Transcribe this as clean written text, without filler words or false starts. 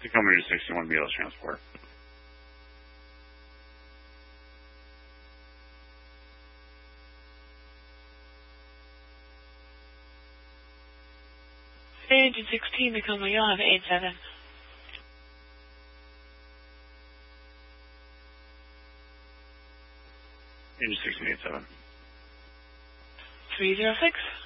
Tacoma to 61 BLS transport. Engine 16, Tacoma, you'll have 87. Engine 1687. 306.